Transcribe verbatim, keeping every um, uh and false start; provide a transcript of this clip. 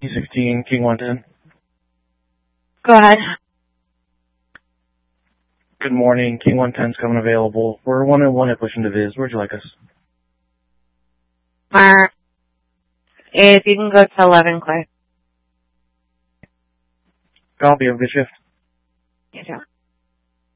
sixteen, King one ten. Go ahead. Good morning, King one ten's coming available. We're one and one at pushing to Viz. Where'd you like us? Uh, if you can go to eleven, Clay. Copy, have a good shift. You too.